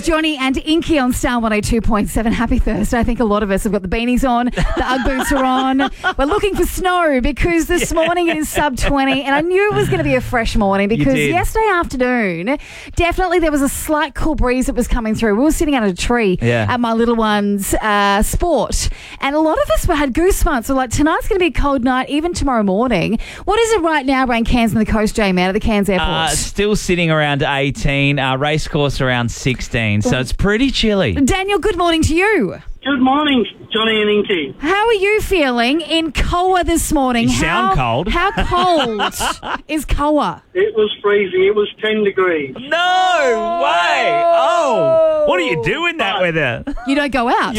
is Johnny and Inky on Star 102.7. Happy Thursday. I think a lot of us have got the beanies on, the Ugg boots are on. We're looking for snow because this morning it is sub 20, and I knew it was going to be a fresh morning because yesterday afternoon, definitely there was a slight cool breeze that was coming through. We were sitting under a tree at my little one's sport, and a lot of us had goosebumps. We're like, tonight's going to be a cold night, even tomorrow morning. What is it right now around Cairns and the Coast, J-Man, at the Cairns Airport? Still sitting around 18, racecourse around 16, so it's pretty chilly. Daniel, good morning to you. Good morning, Johnny and Inky. How are you feeling in Koa this morning? You sound cold. How cold is Koa? It was freezing. It was 10 degrees. No way! Oh, what do you do in that weather? You don't go out.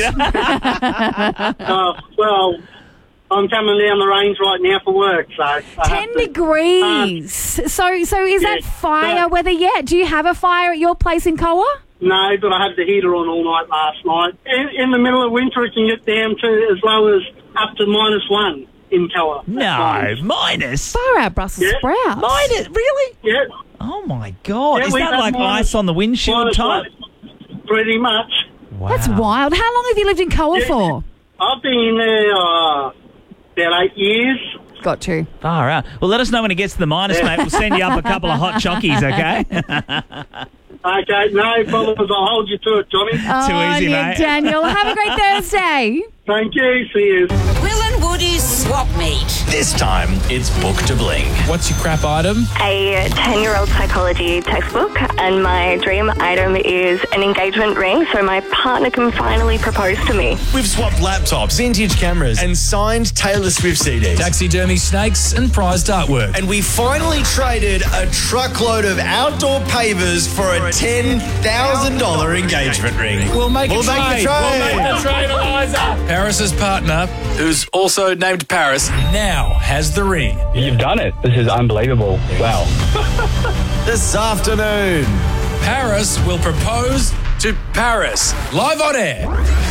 Well, I'm coming down the range right now for work, so 10 degrees. So is that fire weather yet? Do you have a fire at your place in Koa? No, but I had the heater on all night last night. In the middle of winter, it can get down to as low as up to -1 in Koa. No, minus? Far out Brussels sprouts. Minus? Really? Yeah. Oh, my God. Yeah, is we've that had like ice on the windshield type? -1. Pretty much. Wow. That's wild. How long have you lived in Koa for? I've been there about 8 years. Got to. Far out. Well, let us know when it gets to the minus, mate. We'll send you up a couple of hot chockies, okay? Okay, no problems. I'll hold you to it, Johnny. Oh, Too easy, mate. Daniel. Have a great Thursday. Thank you. See you. Will and Woody's swap meet. This time, it's Book to Bling. What's your crap item? A 10-year-old psychology textbook, and my dream item is an engagement ring so my partner can finally propose to me. We've swapped laptops, vintage cameras, and signed Taylor Swift CDs. Taxidermy snakes and prized artwork. And we finally traded a truckload of outdoor pavers for a $10,000 engagement ring. We'll make a trade. We'll make the trade, Eliza. Paris's partner, who's also named Paris, now has the ring. You've done it. This is unbelievable. Wow. This afternoon. Paris will propose to Paris. Live on air.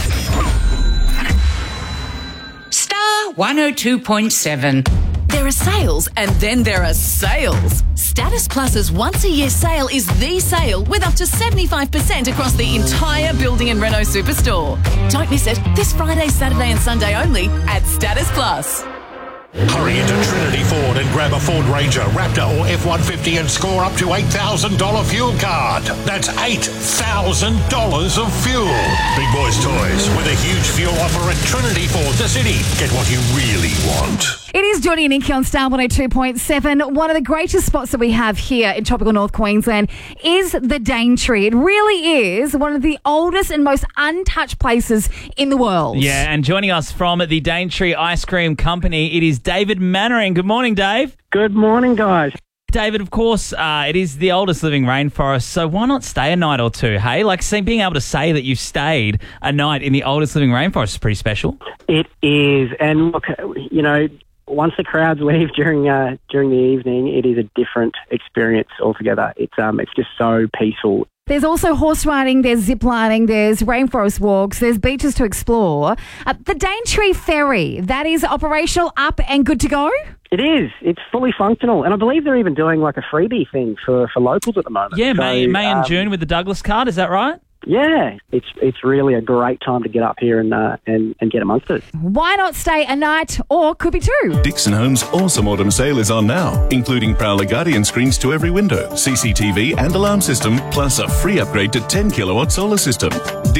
Star 102.7. There are sales and then there are sales. Status Plus's once-a-year sale is the sale with up to 75% across the entire Building and Renault Superstore. Don't miss it this Friday, Saturday and Sunday only at Status Plus. Hurry into Trinity Ford and grab a Ford Ranger, Raptor or F-150 and score up to $8,000 fuel card. That's $8,000 of fuel. Big Boys Toys with a huge fuel offer at Trinity Ford, the city. Get what you really want. It is Johnny and Inky on Star 102.7. One of the greatest spots that we have here in tropical North Queensland is the Daintree. It really is one of the oldest and most untouched places in the world. Yeah, and joining us from the Daintree Ice Cream Company, it is David Mannering. Good morning, Dave. Good morning, guys. David, of course, it is the oldest living rainforest, so why not stay a night or two, hey? Like, being able to say that you've stayed a night in the oldest living rainforest is pretty special. It is, and look, you know, once the crowds leave during the evening, it is a different experience altogether. It's just so peaceful. There's also horse riding, there's zip lining, there's rainforest walks, there's beaches to explore. The Daintree Ferry, that is operational, up and good to go? It is. It's fully functional. And I believe they're even doing like a freebie thing for locals at the moment. Yeah, May and June with the Douglas card, is that right? Yeah, it's really a great time to get up here and get amongst it. Why not stay a night or could be two? Dixon Homes' awesome autumn sale is on now, including Prowler Guardian screens to every window, CCTV and alarm system, plus a free upgrade to 10 kilowatt solar system.